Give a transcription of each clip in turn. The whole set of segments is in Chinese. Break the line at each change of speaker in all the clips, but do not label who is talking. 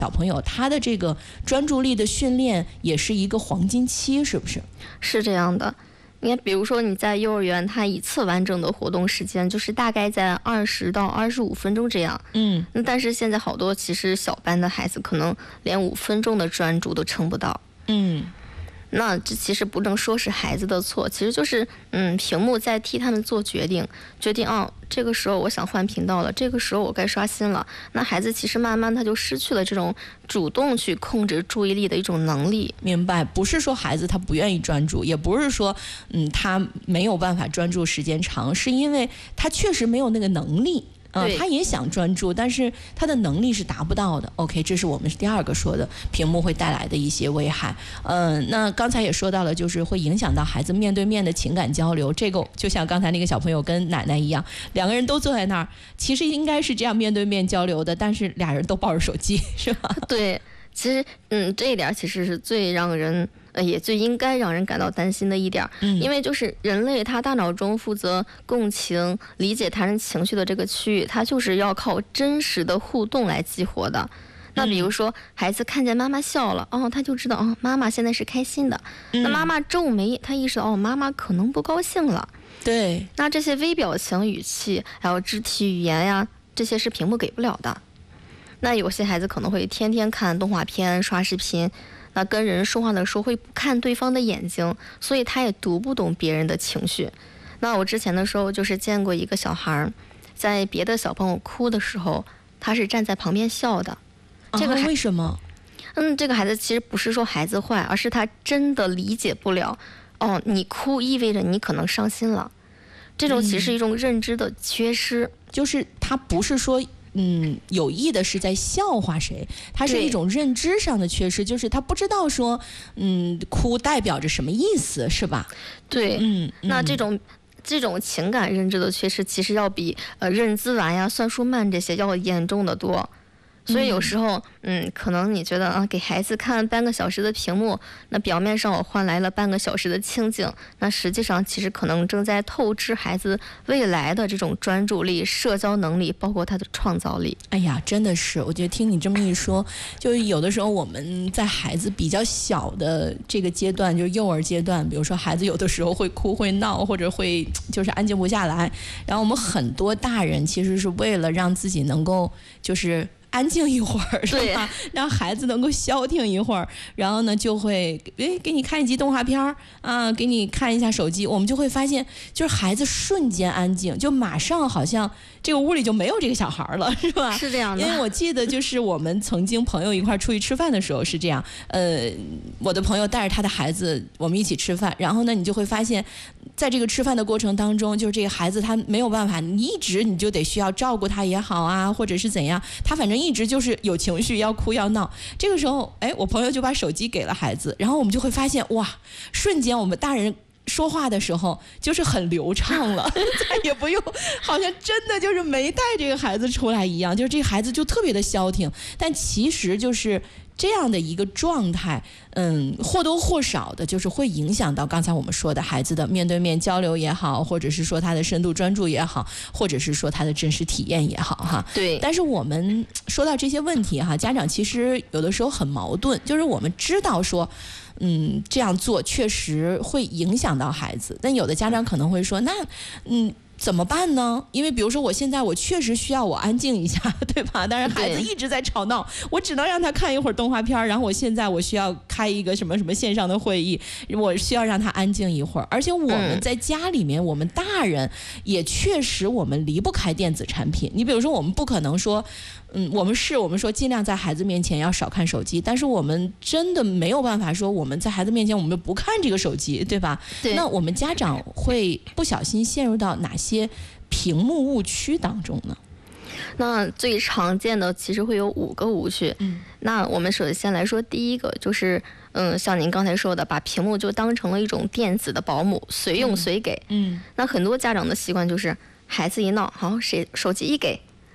小朋友他的这个专注力的训练也是一个黄金期，是不是？
是这样的。你看，比如说你在幼儿园，他一次完整的活动时间就是大概在20到25分钟这样。那但是现在好多其实小班的孩子可能连5分钟的专注都撑不到。那这其实不能说是孩子的错，其实就是屏幕在替他们做决定这个时候我想换频道了，这个时候我该刷新了。那孩子其实慢慢他就失去了这种主动去控制注意力的一种能力。
明白，不是说孩子他不愿意专注，也不是说他没有办法专注时间长，是因为他确实没有那个能力。他也想专注，但是他的能力是达不到的。OK， 这是我们第二个说的屏幕会带来的一些危害。那刚才也说到了，就是会影响到孩子面对面的情感交流。这个就像刚才那个小朋友跟奶奶一样，两个人都坐在那儿，其实应该是这样面对面交流的，但是俩人都抱着手机，是吧？
对，其实这一点其实是最让人也最应该让人感到担心的一点。因为就是人类他大脑中负责共情、理解他人情绪的这个区域，它就是要靠真实的互动来激活的。那比如说孩子看见妈妈笑了，他就知道妈妈现在是开心的。那妈妈皱眉，他意识到妈妈可能不高兴了。
对，
那这些微表情、语气还有肢体语言呀，这些是屏幕给不了的。那有些孩子可能会天天看动画片、刷视频，那跟人说话的时候会不看对方的眼睛，所以他也读不懂别人的情绪。那我之前的时候就是见过一个小孩，在别的小朋友哭的时候，他是站在旁边笑的。这个
为什么？
这个孩子其实不是说孩子坏，而是他真的理解不了，你哭意味着你可能伤心了。这种其实是一种认知的缺失，
就是他不是说有意的是在笑话谁，它是一种认知上的缺失，就是他不知道说哭代表着什么意思，是吧？
对，那这种情感认知的缺失，其实要比认字晚呀、算术慢这些要严重的多。所以有时候可能你觉得给孩子看半个小时的屏幕，那表面上我换来了半个小时的清静，那实际上其实可能正在透支孩子未来的这种专注力、社交能力，包括他的创造力。
哎呀，真的是，我觉得听你这么一说，就有的时候我们在孩子比较小的这个阶段，就是幼儿阶段，比如说孩子有的时候会哭会闹，或者会就是安静不下来，然后我们很多大人其实是为了让自己能够就是安静一会儿，是吧？让孩子能够消停一会儿，然后呢就会给你看一集动画片啊，给你看一下手机，我们就会发现，就是孩子瞬间安静，就马上好像这个屋里就没有这个小孩了，是吧？
是这样的。
因为我记得就是我们曾经朋友一块出去吃饭的时候是这样，我的朋友带着他的孩子，我们一起吃饭，然后呢你就会发现，在这个吃饭的过程当中，就是这个孩子他没有办法，你一直你就得需要照顾他也好啊，或者是怎样，他反正一直就是有情绪，要哭要闹。这个时候，我朋友就把手机给了孩子，然后我们就会发现，哇，瞬间我们大人说话的时候就是很流畅了，再也不用好像真的就是没带这个孩子出来一样，就是这个孩子就特别的消停。但其实就是这样的一个状态，或多或少的就是会影响到刚才我们说的孩子的面对面交流也好，或者是说他的深度专注也好，或者是说他的真实体验也好哈。
对。
但是我们说到这些问题哈，家长其实有的时候很矛盾，就是我们知道说这样做确实会影响到孩子，但有的家长可能会说，那怎么办呢？因为比如说我现在我确实需要我安静一下，对吧？但是孩子一直在吵闹，我只能让他看一会儿动画片，然后我现在我需要开一个什么什么线上的会议，我需要让他安静一会儿。而且我们在家里面，我们大人也确实我们离不开电子产品。你比如说我们不可能说我们说尽量在孩子面前要少看手机，但是我们真的没有办法说我们在孩子面前我们不看这个手机，对吧？
对。
那我们家长会不小心陷入到哪些屏幕误区当中呢？
那最常见的其实会有5个误区。那我们首先来说第一个就是像您刚才说的，把屏幕就当成了一种电子的保姆，随用随给。那很多家长的习惯就是孩子一闹，好，手机一给，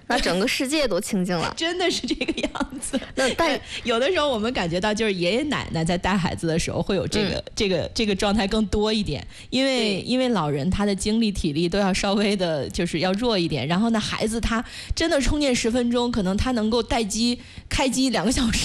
那整个世界都清静了。
真的是这个样子。
但
有的时候我们感觉到，就是爷爷奶奶在带孩子的时候会有这个状态更多一点，因为老人他的精力体力都要稍微的就是要弱一点，然后呢孩子他真的充电10分钟，可能他能够开机2个小时。